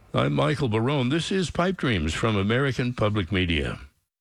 I'm Michael Barone. This is Pipe Dreams from American Public Media.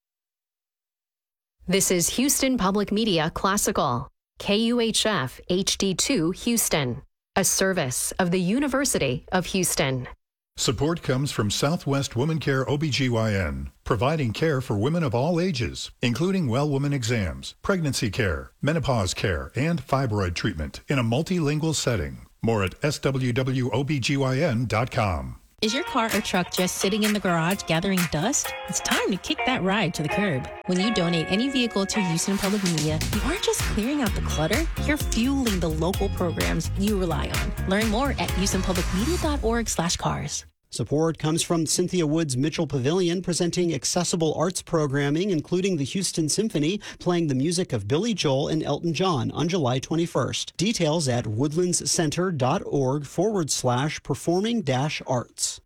This is Houston Public Media Classical, KUHF HD2 Houston, a service of the University of Houston. Support comes from Southwest Woman Care OBGYN, providing care for women of all ages, including well woman exams, pregnancy care, menopause care, and fibroid treatment in a multilingual setting. More at swwobgyn.com. Is your car or truck just sitting in the garage gathering dust? It's time to kick that ride to the curb. When you donate any vehicle to Houston Public Media, you aren't just clearing out the clutter, you're fueling the local programs you rely on. Learn more at houstonpublicmedia.org/cars. Support comes from Cynthia Woods Mitchell Pavilion, presenting accessible arts programming, including the Houston Symphony, playing the music of Billy Joel and Elton John on July 21st. Details at woodlandscenter.org/performing-arts.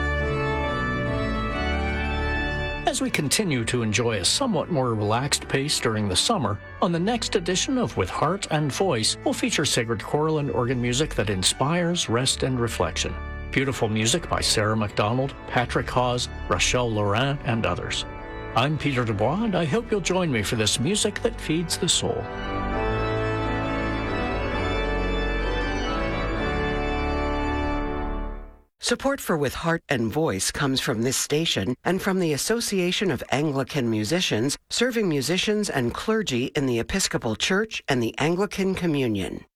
As we continue to enjoy a somewhat more relaxed pace during the summer, on the next edition of With Heart and Voice, we'll feature sacred choral and organ music that inspires rest and reflection. Beautiful music by Sarah McDonald, Patrick Hawes, Rachel Laurin, and others. I'm Peter Dubois, and I hope you'll join me for this music that feeds the soul. Support for With Heart and Voice comes from this station and from the Association of Anglican Musicians, serving musicians and clergy in the Episcopal Church and the Anglican Communion.